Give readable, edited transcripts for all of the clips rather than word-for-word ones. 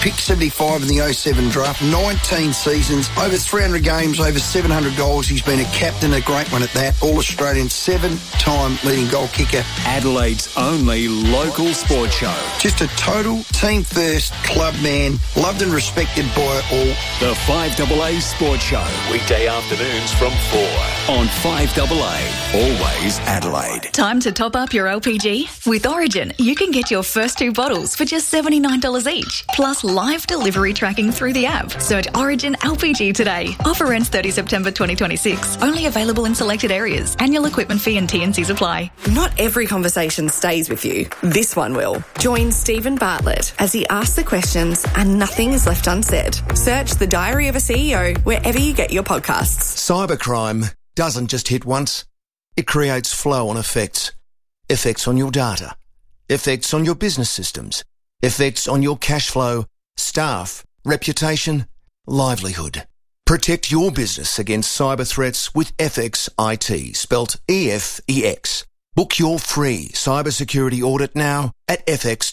Pick 75 in the 07 draft, 19 seasons, over 300 games, over 700 goals. He's been a captain, a great one at that. All-Australian, 7-time leading goal kicker. Adelaide's only local sports show. Just a total team-first club man, loved and respected by all. The 5AA Sports Show. Weekday afternoons from 4 on 5AA. Always Adelaide. Time to top up your LPG? With Origin, you can get your first 2 bottles for just $79 each, plus live delivery tracking through the app. Search Origin LPG today. Offer ends 30 September 2026. Only available in selected areas. Annual equipment fee and T&Cs apply. Not every conversation stays with you. This one will. Join Stephen Bartlett as he asks the questions and nothing is left unsaid. Search The Diary of a CEO wherever you get your podcasts. Cybercrime doesn't just hit once. It creates flow-on effects. Effects on your data. Effects on your business systems. Effects on your cash flow, staff, reputation, livelihood. Protect your business against cyber threats with FX IT, spelt EFEX. Book your free cybersecurity audit now at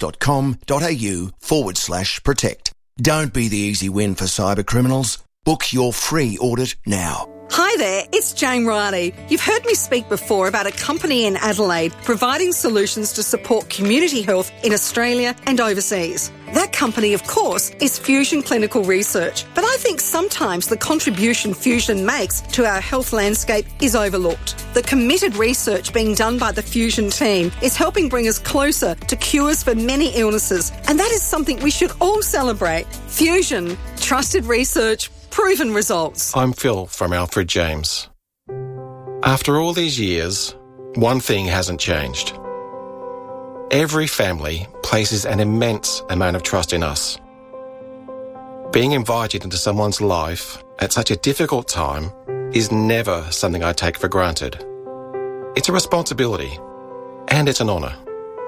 fx.com.au/protect. Don't be the easy win for cyber criminals. Book your free audit now. Hi there, it's Jane Riley. You've heard me speak before about a company in Adelaide providing solutions to support community health in Australia and overseas. That company, of course, is Fusion Clinical Research, but I think sometimes the contribution Fusion makes to our health landscape is overlooked. The committed research being done by the Fusion team is helping bring us closer to cures for many illnesses, and that is something we should all celebrate. Fusion, trusted research, proven results. I'm Phil from Alfred James. After all these years, one thing hasn't changed. Every family places an immense amount of trust in us. Being invited into someone's life at such a difficult time is never something I take for granted. It's a responsibility, and it's an honour.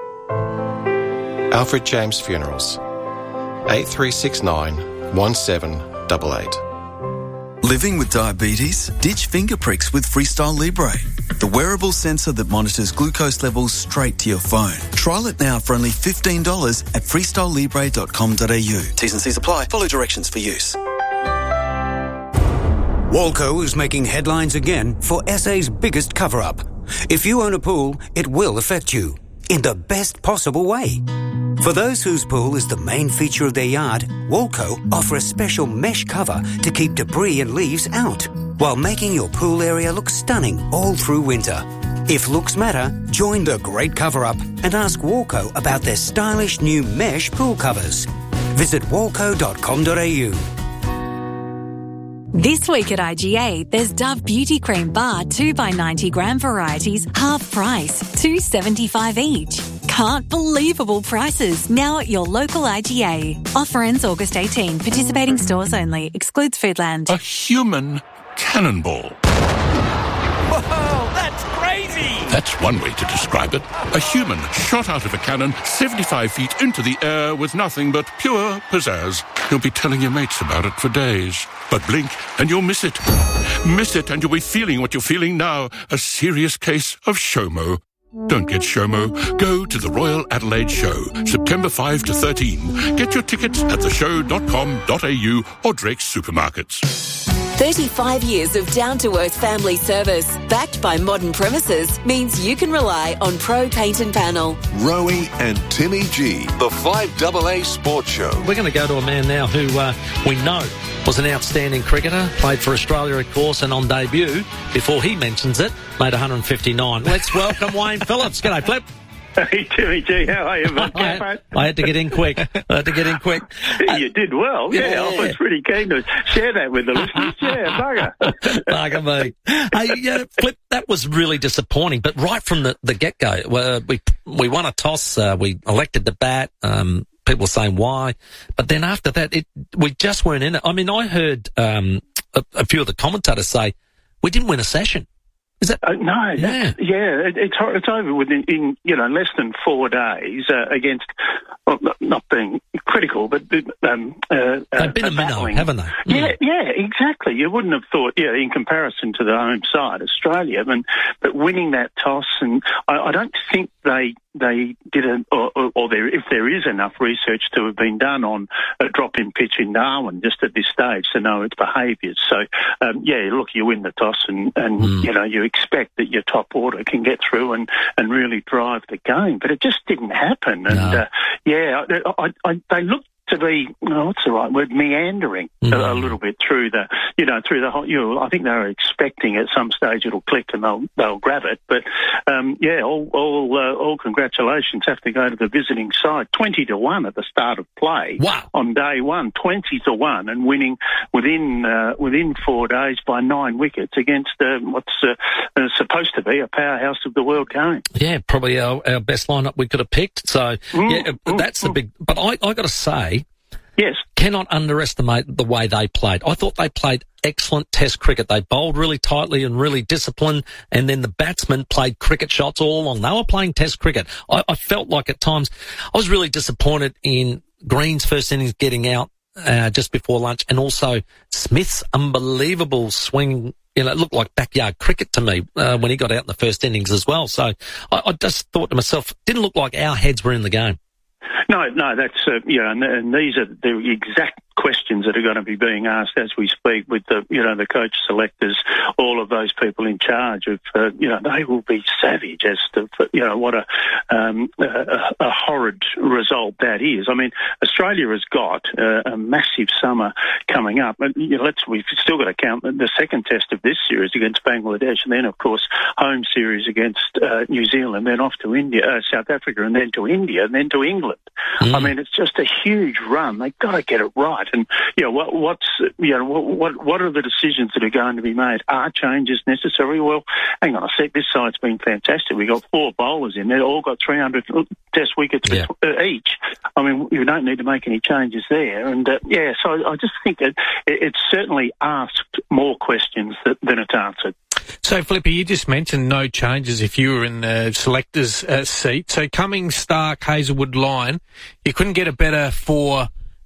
Alfred James Funerals, 8369 1788. Living with diabetes? Ditch finger pricks with Freestyle Libre, the wearable sensor that monitors glucose levels straight to your phone. Trial it now for only $15 at freestylelibre.com.au. T's and C's apply. Follow directions for use. Walco is making headlines again for SA's biggest cover-up. If you own a pool, it will affect you in the best possible way. For those whose pool is the main feature of their yard, Walco offer a special mesh cover to keep debris and leaves out, while making your pool area look stunning all through winter. If looks matter, join the great cover-up and ask Walco about their stylish new mesh pool covers. Visit walco.com.au. This week at IGA, there's Dove Beauty Cream Bar 2x90 gram varieties, half price, $2.75 each. Can't believable prices now at your local IGA. Offer ends August 18. Participating stores only. Excludes Foodland. A human cannonball. Whoa, that's crazy! That's one way to describe it. A human shot out of a cannon 75 feet into the air with nothing but pure pizzazz. You'll be telling your mates about it for days. But blink and you'll miss it. Miss it and you'll be feeling what you're feeling now. A serious case of SHOMO. Don't get SHOMO. Go to the Royal Adelaide Show, September 5 to 13. Get your tickets at theshow.com.au or Drake's Supermarkets. 35 years of down-to-earth family service, backed by modern premises, means you can rely on Pro Paint and Panel. Rowie and Timmy G, the 5AA Sports Show. We're going to go to a man now who we know was an outstanding cricketer, played for Australia, of course, and on debut, before he mentions it, made 159. Let's welcome Wayne Phillips. G'day, Flip. Hey, Timmy G, how are you, mate? I had to get in quick. You did well. Yeah, I was pretty keen to share that with the listeners. Yeah, bugger me. Hey, Flip, that was really disappointing. But right from the get-go, we won a toss. We elected the bat. People saying why. But then after that, we just weren't in it. I mean, I heard a few of the commentators say, we didn't win a session. Is that? No. It's over within less than 4 days against, well, not being critical, but they've been a minnow, haven't they? Yeah, exactly. You wouldn't have thought, in comparison to the home side, Australia, but winning that toss, and I don't think they they did if there is enough research to have been done on a drop-in pitch in Darwin just at this stage to know its behaviours. So, look, you win the toss and you expect that your top order can get through and really drive the game. But it just didn't happen. And, they looked to be, what's the right word, meandering a little bit through the whole, I think they were expecting at some stage it'll click and they'll grab it. But, all congratulations have to go to the visiting side. 20-1 at the start of play. Wow. On day one, 20-1 and winning within 4 days by 9 wickets against what's supposed to be a powerhouse of the world game. Yeah, probably our best lineup we could have picked. So, that's the big, but I got to say, yes, cannot underestimate the way they played. I thought they played excellent Test cricket. They bowled really tightly and really disciplined, and then the batsmen played cricket shots all along. They were playing Test cricket. I felt like at times I was really disappointed in Green's first innings getting out just before lunch, and also Smith's unbelievable swing. It looked like backyard cricket to me when he got out in the first innings as well. So I just thought to myself, didn't look like our heads were in the game. No, that's and these are the exact questions that are going to be being asked as we speak with the coach selectors, all of those people in charge of they will be savage as to what a horrid result that is. I mean, Australia has got a massive summer coming up. We've still got to count the second test of this series against Bangladesh, and then of course home series against New Zealand, then off to South Africa, and then to India, and then to England. I mean, it's just a huge run. They've got to get it right. And what are the decisions that are going to be made? Are changes necessary? Well, hang on a sec. This side's been fantastic. We got 4 bowlers in there, all got 300 Test wickets each. I mean, you don't need to make any changes there. And so I just think it's certainly asked more questions than it's answered. So, Flippy, you just mentioned no changes if you were in the selector's seat. So, Cummings, Stark, Hazelwood line, you couldn't get a better 4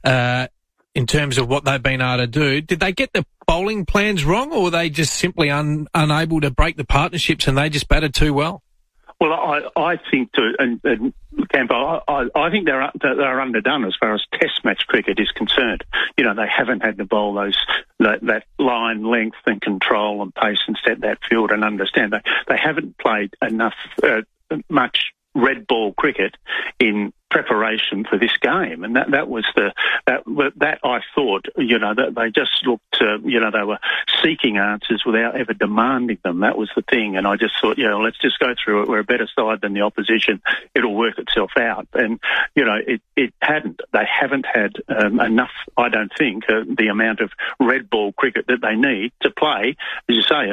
in terms of what they've been able to do. Did they get the bowling plans wrong, or were they just simply unable to break the partnerships and they just batted too well? Well, I think Campo, I think they're underdone as far as Test match cricket is concerned. They haven't had to bowl that line length and control and pace and set that field and understand. They haven't played enough much red ball cricket in preparation for this game, and that was that I thought, that they just looked, they were seeking answers without ever demanding them. That was the thing, and I just thought, let's just go through it. We're a better side than the opposition. It'll work itself out, and it hadn't. They haven't had enough, I don't think, the amount of red ball cricket that they need to play, as you say.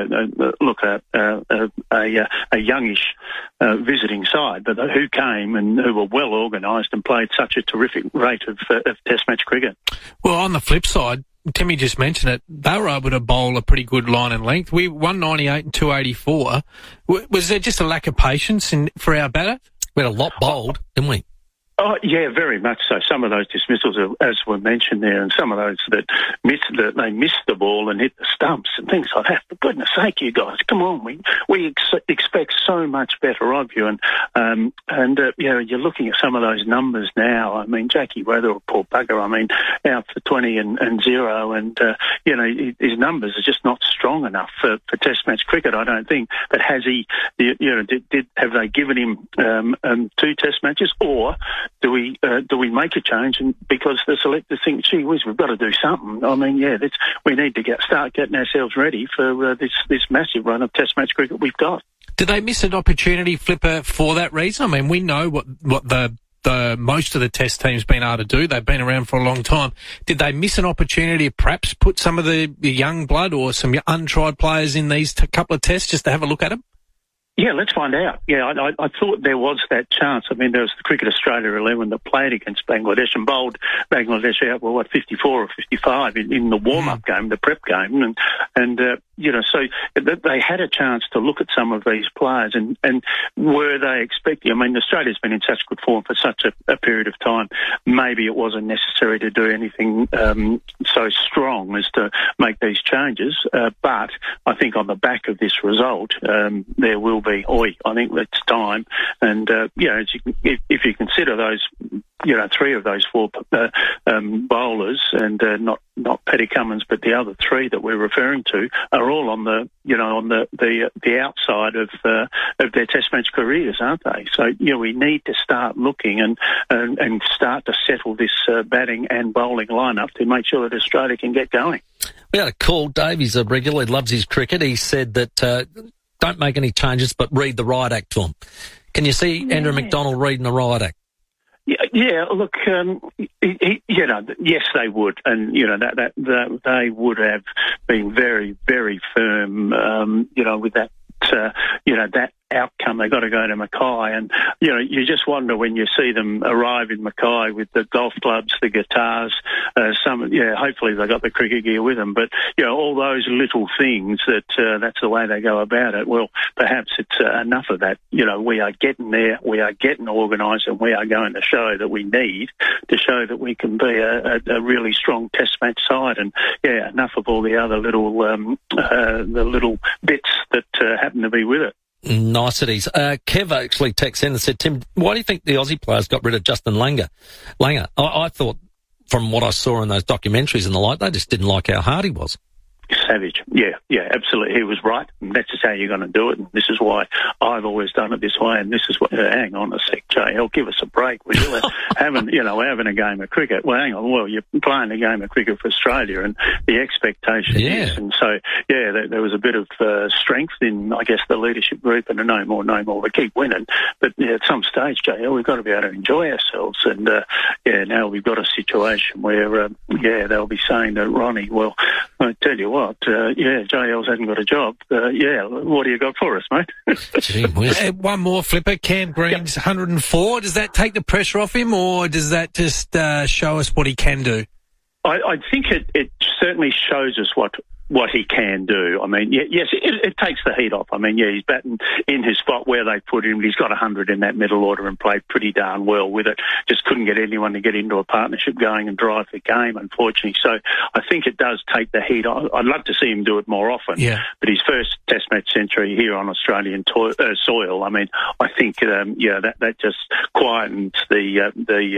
A youngish visiting side, but who came and who were well organised and played such a terrific rate of Test match cricket. Well, on the flip side, Timmy just mentioned it, they were able to bowl a pretty good line and length. We 198 and 284. Was there just a lack of patience for our batter? We had a lot bowled, didn't we? Oh, yeah, very much so. Some of those dismissals, as were mentioned there, and some of those that they missed the ball and hit the stumps and things like that. For goodness sake, you guys, come on. We expect so much better of you. And you're looking at some of those numbers now. I mean, Jackie Weather, poor bugger, out for 20 and 0. And, his numbers are just not strong enough for Test match cricket, I don't think. But has he, have they given him 2 Test matches, or do we make a change? And because the selectors think, gee whiz, we've got to do something. I mean, we need to start getting ourselves ready for this massive run of Test match cricket we've got. Did they miss an opportunity, Flipper, for that reason? I mean, we know what the most of the Test team's been able to do. They've been around for a long time. Did they miss an opportunity to perhaps put some of the young blood or some untried players in these couple of Tests just to have a look at them? Yeah, let's find out. Yeah, I thought there was that chance. I mean, there was the Cricket Australia 11 that played against Bangladesh and bowled Bangladesh out, 54 or 55 in the warm-up game, the prep game. And so they had a chance to look at some of these players and were they expecting? I mean, Australia's been in such good form for such a period of time. Maybe it wasn't necessary to do anything so strong as to make these changes. But I think on the back of this result, there will be, I think it's time. And, if you consider those, three of those four bowlers, and not Paddy Cummins, but the other three that we're referring to, are all on the outside of their Test match careers, aren't they? So we need to start looking and start to settle this batting and bowling lineup to make sure that Australia can get going. We had a call. Dave, he's a regular, he loves his cricket. He said that don't make any changes, but read the riot act to him. Can you see Andrew McDonald reading the riot act? Yeah. Look, yes, they would, and that they would have been very, very firm, with that, that outcome. They got to go to Mackay, and you just wonder when you see them arrive in Mackay with the golf clubs, the guitars, hopefully they got the cricket gear with them, but all those little things that's the way they go about it. Well, perhaps it's enough of that. We are getting there, we are getting organised, and we are going to show that we need to show that we can be a really strong Test match side. And enough of all the other little the little bits that happen to be with it. Niceties. Kev actually texted in and said, Tim, why do you think the Aussie players got rid of Justin Langer? I thought, from what I saw in those documentaries and the like, they just didn't like how hard he was. Savage. Yeah, absolutely. He was right. And that's just how you're going to do it. And this is why I've always done it this way. And this is what, hang on a sec, JL, give us a break. We're having a game of cricket. Well, hang on. Well, you're playing a game of cricket for Australia, and the expectation is. And so, there was a bit of strength in, I guess, the leadership group, and no more. We keep winning. But at some stage, JL, we've got to be able to enjoy ourselves. And, now we've got a situation where, they'll be saying to Ronnie, well, I tell you what, JL's hasn't got a job. What do you got for us, mate? Gee whiz. One more, Flipper. Cam Green's 104. Does that take the pressure off him, or does that just show us what he can do? I think it certainly shows us what he can do. I mean, yes, it takes the heat off. I mean, he's batting in his spot where they put him. He's got 100 in that middle order and played pretty darn well with it. Just couldn't get anyone to get into a partnership going and drive the game, unfortunately. So I think it does take the heat off. I'd love to see him do it more often. Yeah. But his first Test match century here on Australian soil, I mean, I think that just quietens the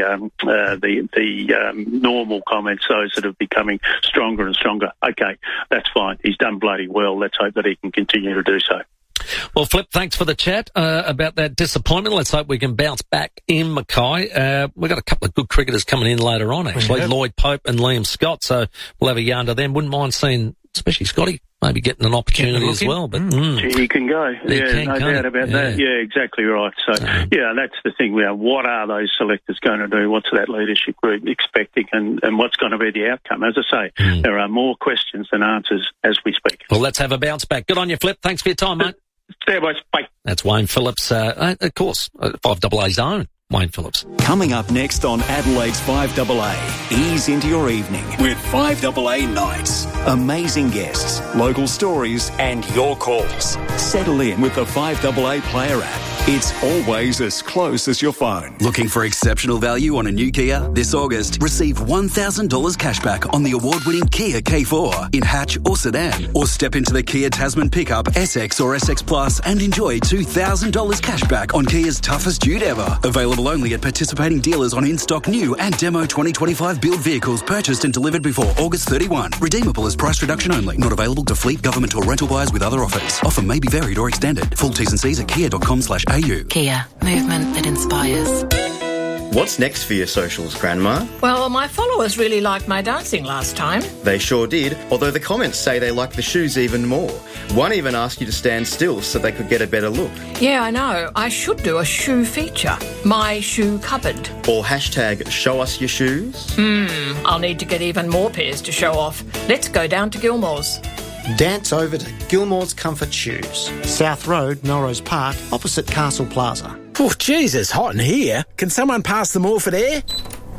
normal comments, those that are becoming stronger and stronger. Okay, that's fine. He's done bloody well. Let's hope that he can continue to do so. Well, Flip, thanks for the chat about that disappointment. Let's hope we can bounce back in Mackay. We've got a couple of good cricketers coming in later on, actually. Mm-hmm. Lloyd Pope and Liam Scott, so we'll have a yarn to them. Wouldn't mind seeing, especially Scotty, maybe getting an opportunity as well. But he can go. No doubt about that. Yeah, exactly right. So, that's the thing. What are those selectors going to do? What's that leadership group expecting, and what's going to be the outcome? As I say, there are more questions than answers as we speak. Well, let's have a bounce back. Good on you, Flip. Thanks for your time, mate. See you, boys. Bye. That's Wayne Phillips, of course, 5AA's own Wayne Phillips. Coming up next on Adelaide's 5AA, ease into your evening with 5AA Nights. Amazing guests, local stories, and your calls. Settle in with the 5AA Player app. It's always as close as your phone. Looking for exceptional value on a new Kia? This August, receive $1,000 cashback on the award-winning Kia K4 in hatch or sedan. Or step into the Kia Tasman pickup, SX or SX Plus, and enjoy $2,000 cashback on Kia's toughest dude ever. Available only at participating dealers on in-stock new and demo 2025 build vehicles purchased and delivered before August 31. Redeemable as price reduction only. Not available to fleet, government or rental buyers with other offers. Offer may be varied or extended. Full T's and C's at kia.com/au. Kia, movement that inspires. What's next for your socials, Grandma? Well, my followers really liked my dancing last time. They sure did, although the comments say they like the shoes even more. One even asked you to stand still so they could get a better look. Yeah, I know. I should do a shoe feature. My shoe cupboard. Or hashtag show us your shoes. I'll need to get even more pairs to show off. Let's go down to Gilmore's. Dance over to Gilmore's Comfort Shoes, South Road, Melrose Park, opposite Castle Plaza. Oh, Jesus, hot in here. Can someone pass the Morphett air?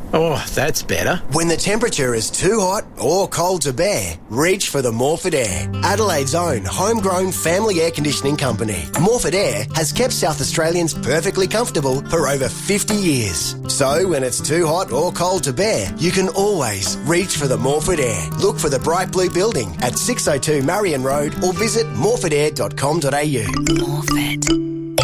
Oh, that's better. When the temperature is too hot or cold to bear, reach for the Morford Air, Adelaide's own homegrown family air conditioning company. Morford Air has kept South Australians perfectly comfortable for over 50 years. So when it's too hot or cold to bear, you can always reach for the Morford Air. Look for the bright blue building at 602 Marion Road or visit morfordair.com.au. Morford.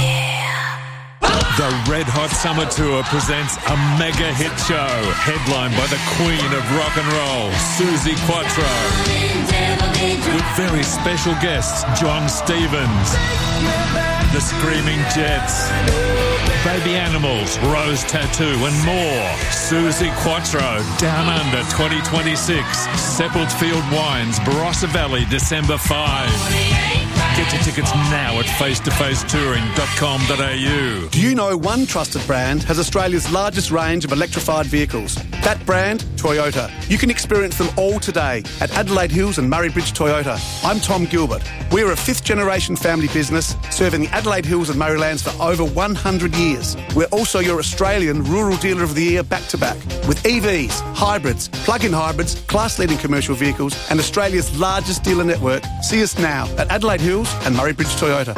The Red Hot Summer Tour presents a mega hit show, headlined by the queen of rock and roll, Suzi Quatro, with very special guests, John Stevens, the Screaming Jets, Baby Animals, Rose Tattoo and more. Suzi Quatro, Down Under 2026, Seppelt Wines, Barossa Valley, December 5. Get your tickets now at facetofacetouring.com.au. Do you know one trusted brand has Australia's largest range of electrified vehicles? That brand, Toyota. You can experience them all today at Adelaide Hills and Murray Bridge Toyota. I'm Tom Gilbert. We're a fifth-generation family business serving the Adelaide Hills and Murraylands for over 100 years. We're also your Australian Rural Dealer of the Year back-to-back with EVs, hybrids, plug-in hybrids, class-leading commercial vehicles and Australia's largest dealer network. See us now at Adelaide Hills and Murray Bridge Toyota.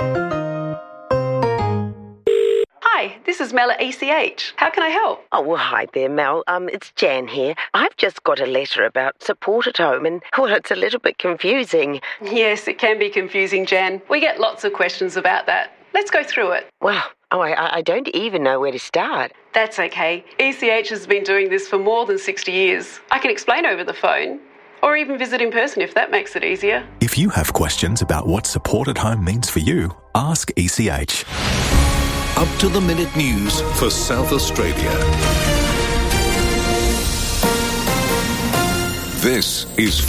Hi, this is Mel at ECH. How can I help? Oh, well, hi there, Mel. It's Jan here. I've just got a letter about support at home and, well, it's a little bit confusing. Yes, it can be confusing, Jan. We get lots of questions about that. Let's go through it. Well, I don't even know where to start. That's okay. ECH has been doing this for more than 60 years. I can explain over the phone. Or even visit in person if that makes it easier. If you have questions about what support at home means for you, ask ECH. Up-to-the-minute news for South Australia. This is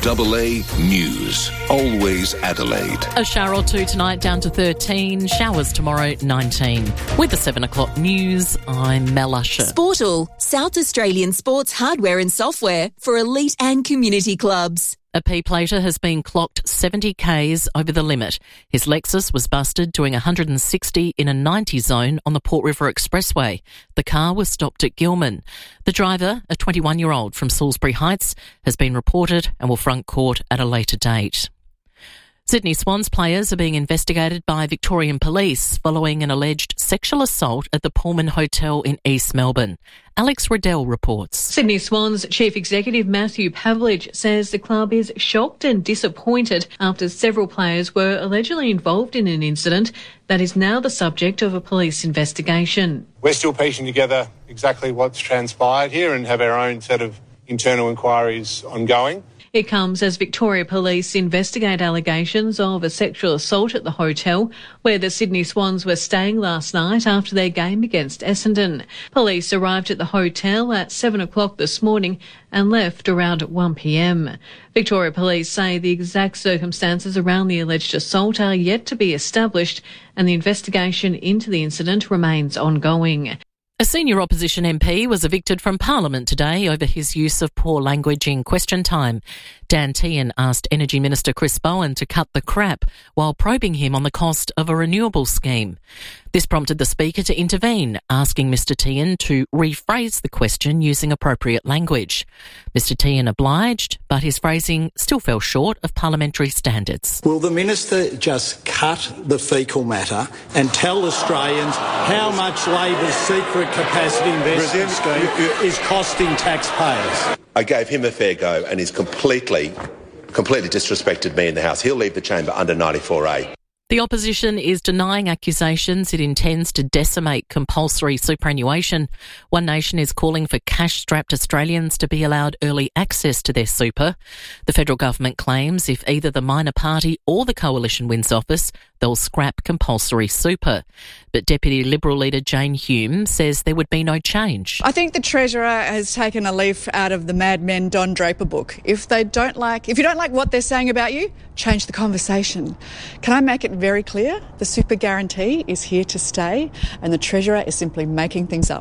5AA News. Always Adelaide. A shower or two tonight, down to 13. Showers tomorrow, 19. With the 7 o'clock news, I'm Mel Usher. Sportal, South Australian sports hardware and software for elite and community clubs. A P-plater has been clocked 70 k's over the limit. His Lexus was busted doing 160 in a 90 zone on the Port River Expressway. The car was stopped at Gilman. The driver, a 21-year-old from Salisbury Heights, has been reported and will front court at a later date. Sydney Swans players are being investigated by Victorian Police following an alleged sexual assault at the Pullman Hotel in East Melbourne. Alex Riddell reports. Sydney Swans Chief Executive Matthew Pavlich says the club is shocked and disappointed after several players were allegedly involved in an incident that is now the subject of a police investigation. We're still piecing together exactly what's transpired here and have our own set of internal inquiries ongoing. It comes as Victoria Police investigate allegations of a sexual assault at the hotel where the Sydney Swans were staying last night after their game against Essendon. Police arrived at the hotel at 7 o'clock this morning and left around 1 p.m. Victoria Police say the exact circumstances around the alleged assault are yet to be established and the investigation into the incident remains ongoing. A senior opposition MP was evicted from Parliament today over his use of poor language in question time. Dan Tehan asked Energy Minister Chris Bowen to cut the crap while probing him on the cost of a renewable scheme. This prompted the Speaker to intervene, asking Mr Tehan to rephrase the question using appropriate language. Mr Tehan obliged, but his phrasing still fell short of parliamentary standards. Will the Minister just cut the faecal matter and tell Australians how much Labor's secret capacity investment scheme is costing taxpayers? I gave him a fair go and he's completely disrespected me in the House. He'll leave the chamber under 94A. The opposition is denying accusations it intends to decimate compulsory superannuation. One Nation is calling for cash-strapped Australians to be allowed early access to their super. The federal government claims if either the minor party or the coalition wins office, they'll scrap compulsory super. But Deputy Liberal leader Jane Hume says there would be no change. I think the Treasurer has taken a leaf out of the Mad Men Don Draper book. If you don't like what they're saying about you, change the conversation. Can I make it very clear? The super guarantee is here to stay and the Treasurer is simply making things up.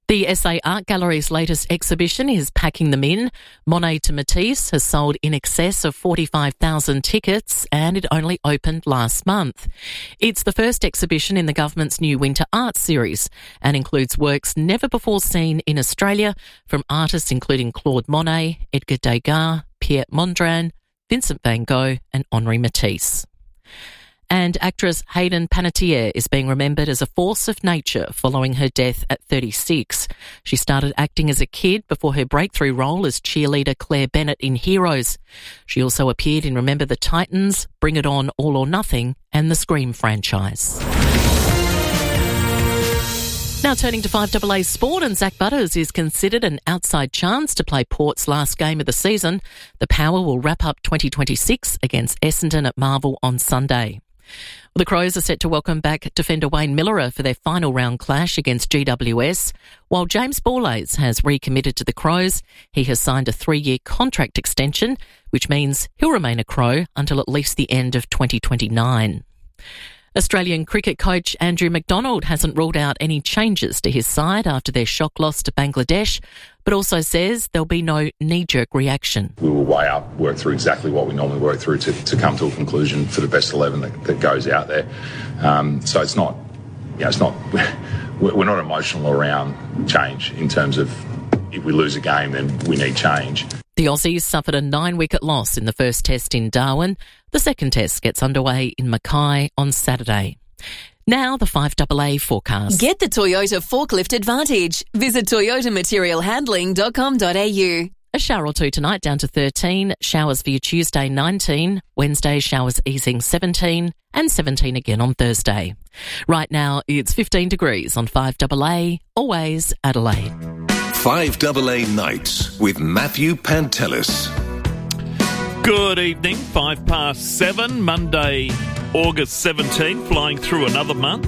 The SA Art Gallery's latest exhibition is Packing Them In. Monet to Matisse has sold in excess of 45,000 tickets and it only opened last month. It's the first exhibition in the government's new Winter Art series and includes works never before seen in Australia from artists including Claude Monet, Edgar Degas, Pierre Mondrian, Vincent van Gogh and Henri Matisse. And actress Hayden Panettiere is being remembered as a force of nature following her death at 36. She started acting as a kid before her breakthrough role as cheerleader Claire Bennett in Heroes. She also appeared in Remember the Titans, Bring It On, All or Nothing and the Scream franchise. Now turning to 5AA Sport, and Zach Butters is considered an outside chance to play Port's last game of the season. The Power will wrap up 2026 against Essendon at Marvel on Sunday. The Crows are set to welcome back defender Wayne Millerer for their final round clash against GWS. While James Borlase has recommitted to the Crows, he has signed a 3-year contract extension, which means he'll remain a Crow until at least the end of 2029. Australian cricket coach Andrew McDonald hasn't ruled out any changes to his side after their shock loss to Bangladesh, but also says there'll be no knee-jerk reaction. We will weigh up, work through exactly what we normally work through to come to a conclusion for the best 11 that goes out there. So it's not, we're not emotional around change in terms of if we lose a game, then we need change. The Aussies suffered a 9-wicket loss in the first test in Darwin. The second test gets underway in Mackay on Saturday. Now the 5AA forecast. Get the Toyota Forklift Advantage. Visit toyotamaterialhandling.com.au. A shower or two tonight down to 13. Showers for you Tuesday 19. Wednesday showers easing 17. And 17 again on Thursday. Right now it's 15 degrees on 5AA. Always Adelaide. 5AA Nights with Matthew Pantelis. Good evening, 7:05, Monday, August 17, flying through another month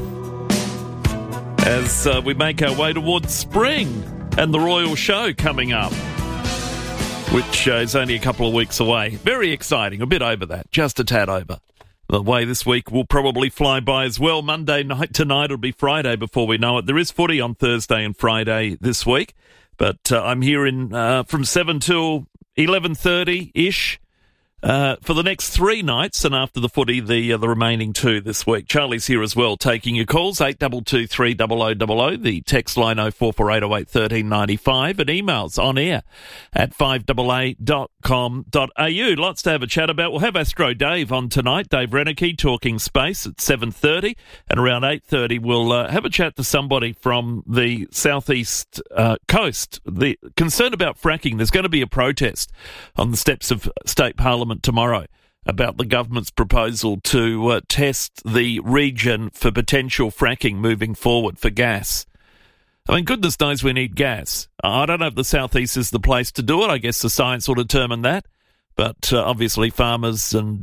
as we make our way towards spring and the Royal Show coming up, which is only a couple of weeks away. Very exciting, a bit over that, just a tad over. The way this week will probably fly by as well. Monday night tonight, it'll be Friday before we know it. There is footy on Thursday and Friday this week, but I'm here from 7 till 11:30-ish. For the next 3 nights, and after the footy, the remaining 2 this week. Charlie's here as well, taking your calls, 822 300 the text line 0448 08 1395, and emails on air at 5AA.com.au. Lots to have a chat about. We'll have Astro Dave on tonight, Dave Reneke, talking space at 7:30, and around 8:30 we'll have a chat to somebody from the southeast coast. The concern about fracking, there's going to be a protest on the steps of State Parliament tomorrow about the government's proposal to test the region for potential fracking moving forward for gas. I mean, goodness knows we need gas. I don't know if the southeast is the place to do it. I guess the science will determine that. But obviously farmers and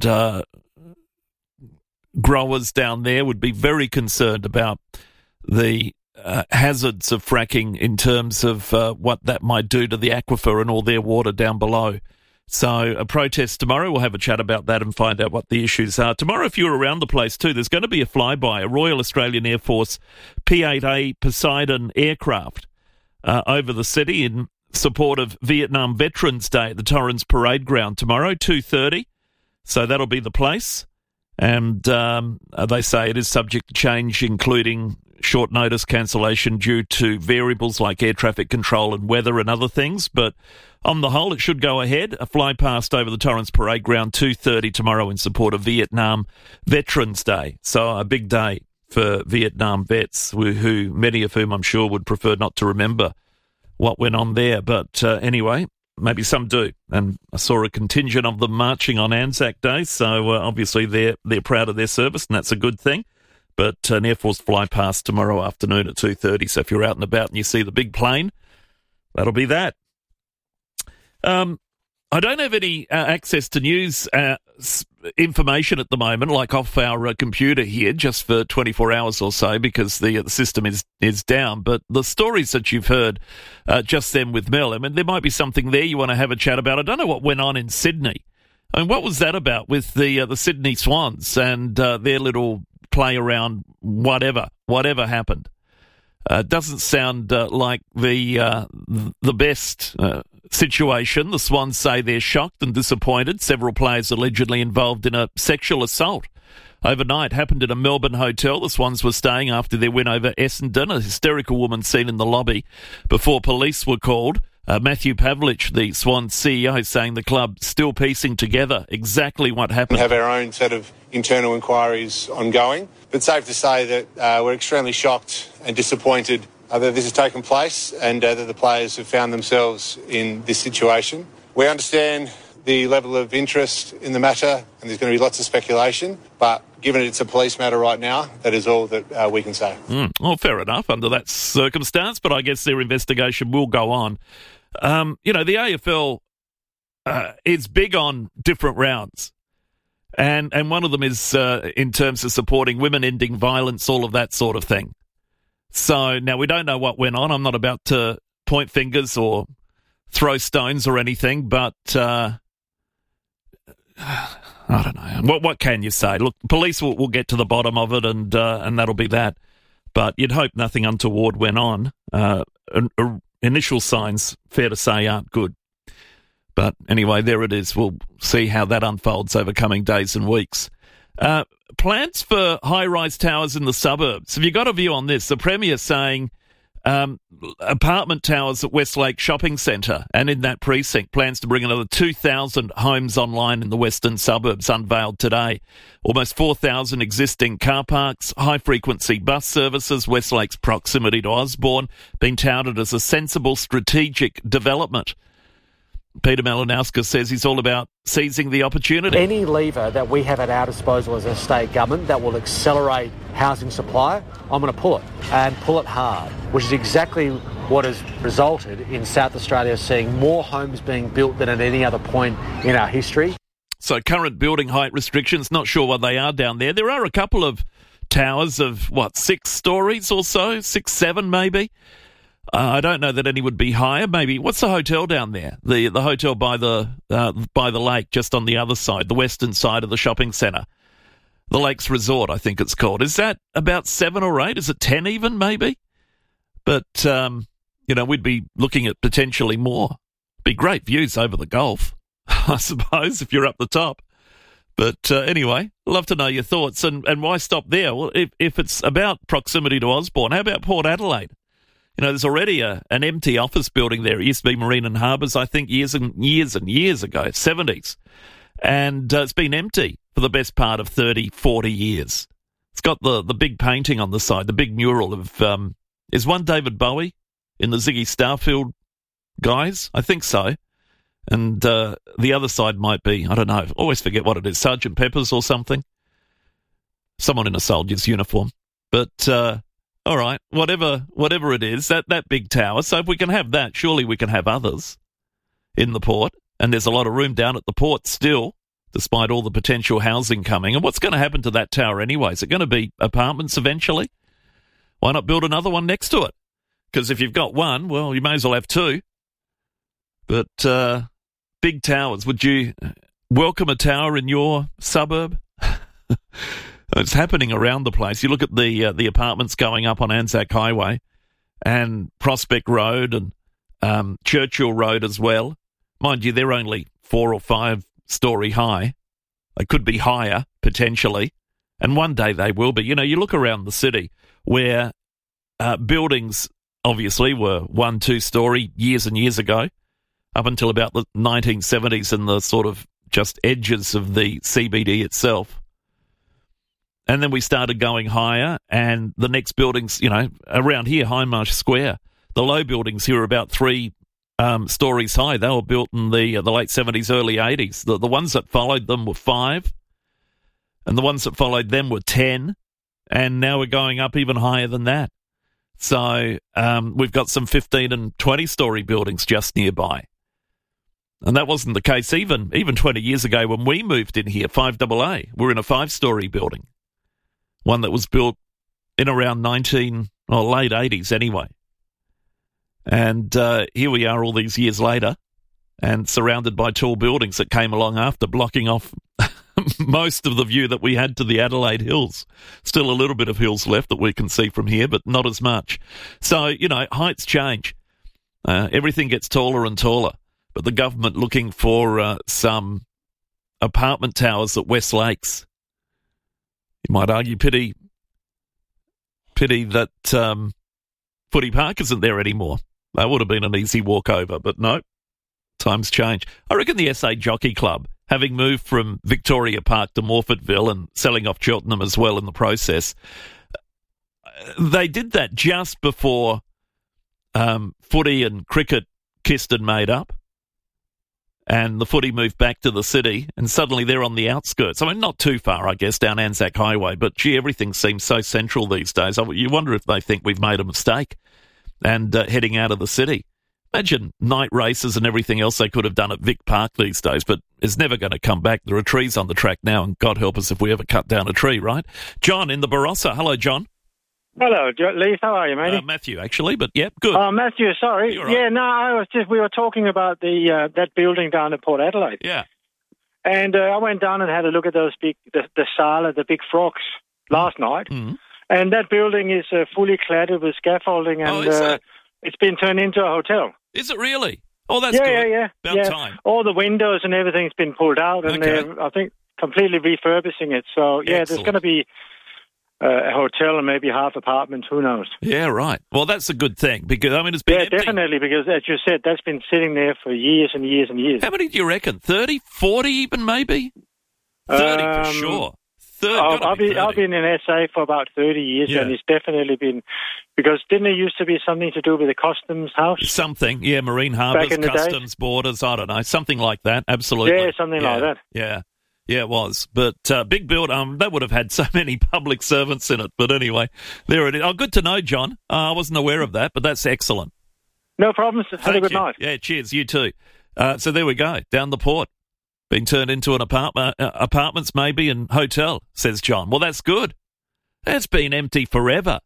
growers down there would be very concerned about the hazards of fracking in terms of what that might do to the aquifer and all their water down below. So a protest tomorrow. We'll have a chat about that and find out what the issues are. Tomorrow, if you're around the place too, there's going to be a flyby, a Royal Australian Air Force P-8A Poseidon aircraft over the city in support of Vietnam Veterans Day at the Torrens Parade Ground tomorrow, 2:30. So that'll be the place. And they say it is subject to change, including short notice cancellation due to variables like air traffic control and weather and other things. But on the whole, it should go ahead. A fly past over the Torrens Parade Ground, 2:30 tomorrow in support of Vietnam Veterans Day. So a big day for Vietnam vets, who many of whom I'm sure would prefer not to remember what went on there. But anyway, maybe some do. And I saw a contingent of them marching on Anzac Day. So obviously they're proud of their service, and that's a good thing. But an Air Force fly past tomorrow afternoon at 2:30. So if you're out and about and you see the big plane, that'll be that. I don't have any access to news information at the moment, like off our computer here, just for 24 hours or so, because the system is down. But the stories that you've heard just then with Mel, I mean, there might be something there you want to have a chat about. I don't know what went on in Sydney. I mean, what was that about with the Sydney Swans and their little play around whatever happened? Doesn't sound like the best situation. The Swans say they're shocked and disappointed. Several players allegedly involved in a sexual assault overnight happened at a Melbourne hotel the Swans were staying after their win over Essendon. A hysterical woman seen in the lobby before police were called. Matthew Pavlich, the Swans CEO, saying the club still piecing together exactly what happened. We have our own set of internal inquiries ongoing, but safe to say that we're extremely shocked and disappointed that this has taken place and that the players have found themselves in this situation. We understand the level of interest in the matter, and there's going to be lots of speculation, but given it's a police matter right now, that is all that we can say. Well, fair enough under that circumstance, but I guess their investigation will go on. The AFL is big on different rounds, and one of them is in terms of supporting women, ending violence, all of that sort of thing. So now we don't know what went on. I'm not about to point fingers or throw stones or anything, but I don't know. What can you say? Look, police will get to the bottom of it, and that'll be that. But you'd hope nothing untoward went on. Initial signs, fair to say, aren't good. But anyway, there it is. We'll see how that unfolds over coming days and weeks. Plans for high-rise towers in the suburbs. Have you got a view on this? The Premier saying apartment towers at Westlake Shopping Centre and in that precinct, plans to bring another 2,000 homes online in the western suburbs, unveiled today. Almost 4,000 existing car parks, high-frequency bus services, Westlake's proximity to Osborne, being touted as a sensible strategic development. Peter Malinowska says he's all about seizing the opportunity. Any lever that we have at our disposal as a state government that will accelerate housing supply, I'm going to pull it, and pull it hard, which is exactly what has resulted in South Australia seeing more homes being built than at any other point in our history. So current building height restrictions, not sure what they are down there. There are a couple of towers of, 6 stories or so, 6, 7 maybe. I don't know that any would be higher. Maybe what's the hotel down there? The hotel by the lake, just on the other side, the western side of the shopping centre, the Lakes Resort, I think it's called. Is that about 7 or 8? Is it 10 even? Maybe. But we'd be looking at potentially more. Be great views over the Gulf, I suppose, if you're up the top. But anyway, love to know your thoughts. And why stop there? Well, if it's about proximity to Osborne, how about Port Adelaide? There's already an empty office building there. It used to be Marine and Harbours, I think, years and years ago, 70s. And it's been empty for the best part of 30, 40 years. It's got the big painting on the side, the big mural of, is one David Bowie in the Ziggy Starfield guys? I think so. And the other side might be, I don't know, I always forget what it is, Sgt. Pepper's or something. Someone in a soldier's uniform. But... all right, whatever it is, that big tower. So if we can have that, surely we can have others in the port. And there's a lot of room down at the port still, despite all the potential housing coming. And what's going to happen to that tower anyway? Is it going to be apartments eventually? Why not build another one next to it? Because if you've got one, well, you may as well have 2. But big towers, would you welcome a tower in your suburb? It's happening around the place. You look at the apartments going up on Anzac Highway and Prospect Road and Churchill Road as well. Mind you, they're only 4 or 5 story high. They could be higher, potentially, and one day they will be. You look around the city where buildings obviously were 1, 2 story years and years ago, up until about the 1970s and the sort of just edges of the CBD itself. And then we started going higher, and the next buildings, around here, Hindmarsh Square, the low buildings here are about 3 stories high. They were built in the late 70s, early 80s. The ones that followed them were 5, and the ones that followed them were 10, and now we're going up even higher than that. So we've got some 15 and 20-story buildings just nearby. And that wasn't the case even 20 years ago when we moved in here, 5AA. We're in a 5-story building. One that was built in around late 80s anyway. And here we are all these years later and surrounded by tall buildings that came along after, blocking off most of the view that we had to the Adelaide Hills. Still a little bit of hills left that we can see from here, but not as much. So, heights change. Everything gets taller and taller. But the government looking for some apartment towers at West Lakes. You might argue pity that Footy Park isn't there anymore. That would have been an easy walk over, but no, times change. I reckon the SA Jockey Club, having moved from Victoria Park to Morfettville and selling off Cheltenham as well in the process, they did that just before footy and cricket kissed and made up. And the footy moved back to the city, and suddenly they're on the outskirts. I mean, not too far, I guess, down Anzac Highway, but gee, everything seems so central these days. You wonder if they think we've made a mistake and heading out of the city. Imagine night races and everything else they could have done at Vic Park these days, but it's never going to come back. There are trees on the track now, and God help us if we ever cut down a tree, right? John in the Barossa. Hello, John. Hello, Lee. How are you, matey? Matthew, actually, but yep, good. Oh, Matthew, sorry. Right. Yeah, no, we were talking about the that building down at Port Adelaide. Yeah. And I went down and had a look at those the Sala, the big frogs, last night. Mm-hmm. And that building is fully cladded with scaffolding, and it's been turned into a hotel. Is it really? Oh, that's good. Yeah. About time. All the windows and everything's been pulled out, and they're, I think, completely refurbishing it. So, yeah, Excellent. there's going to be a hotel and maybe half apartments, who knows? Yeah, right. Well, that's a good thing because, I mean, it's been empty. Definitely, because as you said, that's been sitting there for years and years and years. How many do you reckon? 30, 40 even maybe? 30 for sure. I've been in SA for about 30 years, and it's definitely been, because didn't it used to be something to do with the customs house? Something, yeah, marine harbours, customs, borders, I don't know, something like that, absolutely. Yeah, something like that. Yeah, it was. But big build, that would have had so many public servants in it. But anyway, there it is. Oh, good to know, John. I wasn't aware of that, but that's excellent. No problems. Have a good night. Yeah, cheers. You too. So there we go. Down the port. Being turned into an apartments maybe and hotel, says John. Well, that's good. It's been empty forever.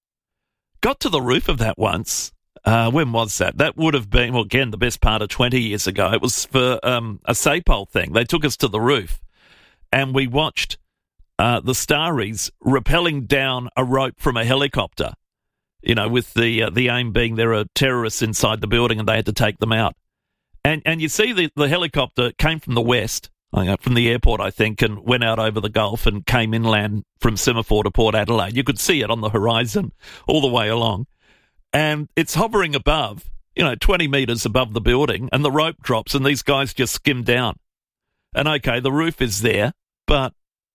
Got to the roof of that once. When was that? That would have been, well, again, the best part of 20 years ago. It was for a SAPOL thing. They took us to the roof and we watched the Starries rappelling down a rope from a helicopter, with the aim being there are terrorists inside the building and they had to take them out. And you see the helicopter came from the west, from the airport, I think, and went out over the Gulf and came inland from Semaphore to Port Adelaide. You could see it on the horizon all the way along. And it's hovering above, 20 metres above the building, and the rope drops and these guys just skim down. And, okay, the roof is there, but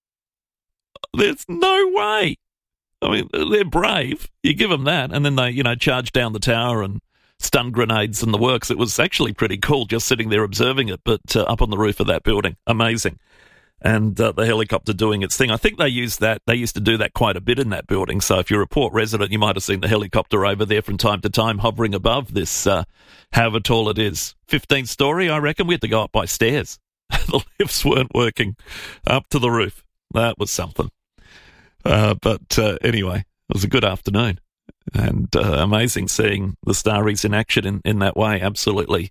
there's no way. I mean, they're brave. You give them that, and then they, charge down the tower and stun grenades and the works. It was actually pretty cool just sitting there observing it, but up on the roof of that building. Amazing. And the helicopter doing its thing. I think they used to do that quite a bit in that building. So if you're a Port resident, you might have seen the helicopter over there from time to time hovering above this, however tall it is. 15th story, I reckon. We had to go up by stairs. The lifts weren't working up to the roof. That was something. But anyway, it was a good afternoon. And amazing seeing the Starries in action in that way. Absolutely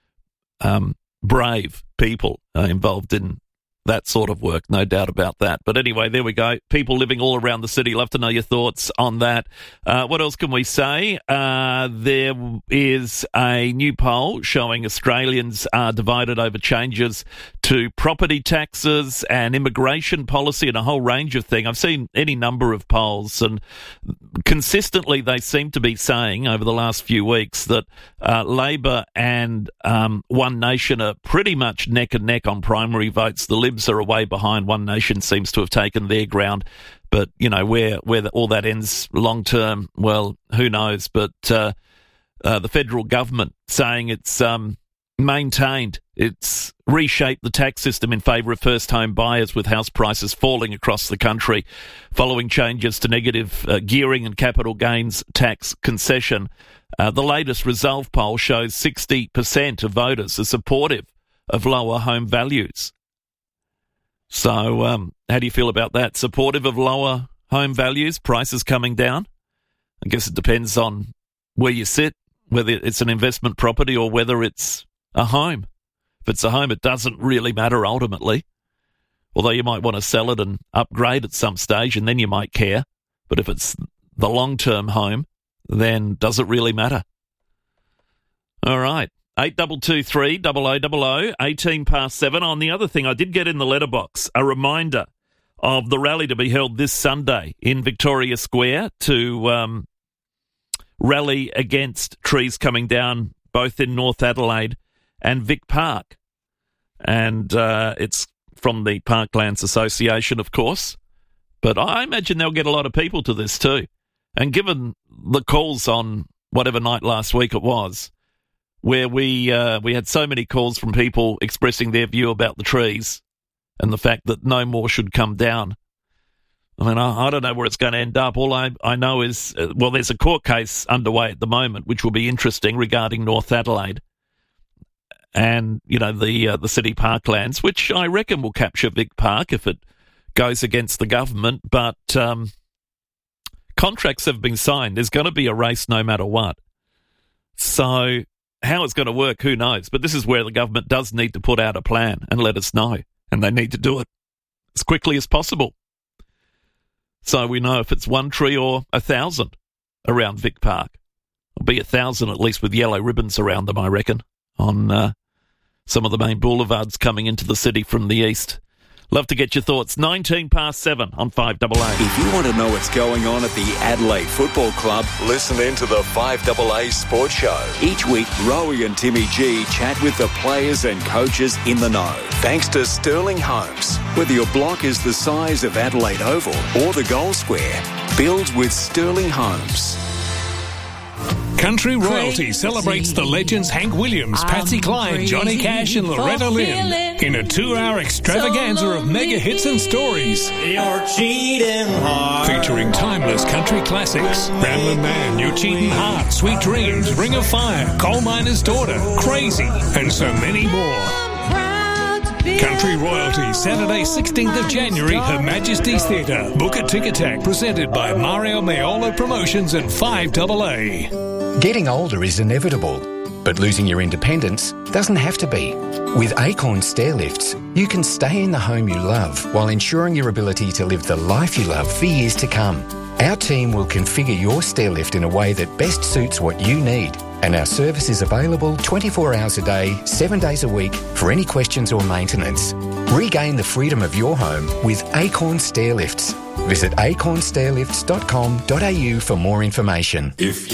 brave people involved in that sort of work, no doubt about that. But anyway, there we go. People living all around the city. Love to know your thoughts on that. What else can we say? There is a new poll showing Australians are divided over changes to property taxes and immigration policy and a whole range of things. I've seen any number of polls, and consistently they seem to be saying over the last few weeks that Labor and One Nation are pretty much neck and neck on primary votes. The Libs are away behind. One Nation seems to have taken their ground. But, where all that ends long term, well, who knows? But the federal government saying it's maintained, it's reshaped the tax system in favour of first home buyers, with house prices falling across the country following changes to negative gearing and capital gains tax concession. The latest Resolve poll shows 60% of voters are supportive of lower home values. So how do you feel about that? Supportive of lower home values, prices coming down? I guess it depends on where you sit, whether it's an investment property or whether it's a home. If it's a home, it doesn't really matter ultimately. Although you might want to sell it and upgrade at some stage, and then you might care. But if it's the long-term home, then does it really matter? All right. 8223 0000, 18 past 7. On the other thing, I did get in the letterbox a reminder of the rally to be held this Sunday in Victoria Square to rally against trees coming down both in North Adelaide and Vic Park. And it's from the Parklands Association, of course. But I imagine they'll get a lot of people to this too. And given the calls on whatever night last week it was, where we had so many calls from people expressing their view about the trees and the fact that no more should come down. I mean, I don't know where it's going to end up. All I know is, there's a court case underway at the moment, which will be interesting, regarding North Adelaide and, the city parklands, which I reckon will capture Vic Park if it goes against the government. But contracts have been signed. There's going to be a race no matter what. So how it's going to work, who knows? But this is where the government does need to put out a plan and let us know. And they need to do it as quickly as possible. So we know if it's 1 tree or 1,000 around Vic Park. It'll be 1,000 at least with yellow ribbons around them, I reckon, on some of the main boulevards coming into the city from the east. Love to get your thoughts. 19 past 7 on 5AA. If you want to know what's going on at the Adelaide Football Club, listen in to the 5AA Sports Show. Each week, Rowie and Timmy G chat with the players and coaches in the know. Thanks to Sterling Homes. Whether your block is the size of Adelaide Oval or the goal square, build with Sterling Homes. Country Royalty celebrates the legends Hank Williams, Patsy Cline, Johnny Cash and Loretta Lynn in a 2-hour extravaganza of mega hits and stories. You're cheating hard. Featuring timeless country classics, Ramblin' Man, You're Cheating Hard, Sweet Dreams, Ring of Fire, Coal Miner's Daughter, Crazy, and so many more. Country Royalty, Saturday 16th of January, Her Majesty's Theatre. Book at Ticketek, presented by Mario Maiolo Promotions and 5AA. Getting older is inevitable, but losing your independence doesn't have to be. With Acorn Stairlifts, you can stay in the home you love while ensuring your ability to live the life you love for years to come. Our team will configure your stairlift in a way that best suits what you need, and our service is available 24 hours a day, 7 days a week for any questions or maintenance. Regain the freedom of your home with Acorn Stairlifts. Visit acornstairlifts.com.au for more information. If